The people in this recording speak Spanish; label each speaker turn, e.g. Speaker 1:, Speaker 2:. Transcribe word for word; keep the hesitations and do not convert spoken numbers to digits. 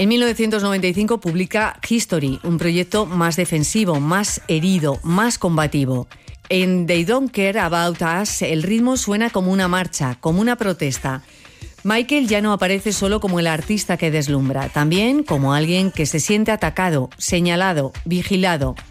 Speaker 1: En mil novecientos noventa y cinco publica History, un proyecto más defensivo, más herido, más combativo. En They Don't Care About Us el ritmo suena como una marcha, como una protesta. Michael ya no aparece solo como el artista que deslumbra, también como alguien que se siente atacado, señalado, vigilado.